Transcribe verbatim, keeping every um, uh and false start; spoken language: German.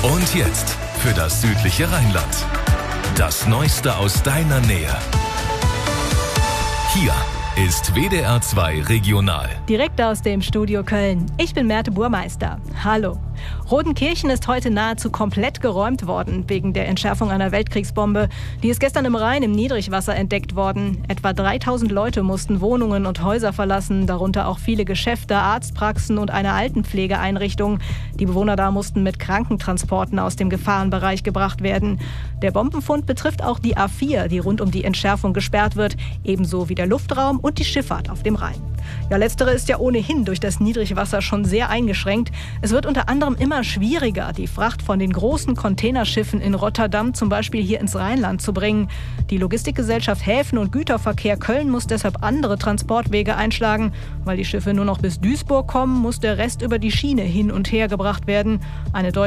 Und jetzt für das südliche Rheinland. Das Neueste aus deiner Nähe. Hier ist W D R zwei Regional. Direkt aus dem Studio Köln. Ich bin Merte Burmeister. Hallo. Rodenkirchen ist heute nahezu komplett geräumt worden wegen der Entschärfung einer Weltkriegsbombe. Die ist gestern im Rhein im Niedrigwasser entdeckt worden. Etwa dreitausend Leute mussten Wohnungen und Häuser verlassen, darunter auch viele Geschäfte, Arztpraxen und eine Altenpflegeeinrichtung. Die Bewohner da mussten mit Krankentransporten aus dem Gefahrenbereich gebracht werden. Der Bombenfund betrifft auch die A vier, die rund um die Entschärfung gesperrt wird, ebenso wie der Luftraum und die Schifffahrt auf dem Rhein. Ja, letztere ist ja ohnehin durch das Niedrigwasser schon sehr eingeschränkt. Es wird unter anderem immer schwieriger, die Fracht von den großen Containerschiffen in Rotterdam zum Beispiel hier ins Rheinland zu bringen. Die Logistikgesellschaft Häfen und Güterverkehr Köln muss deshalb andere Transportwege einschlagen. Weil die Schiffe nur noch bis Duisburg kommen, muss der Rest über die Schiene hin und her gebracht werden. Eine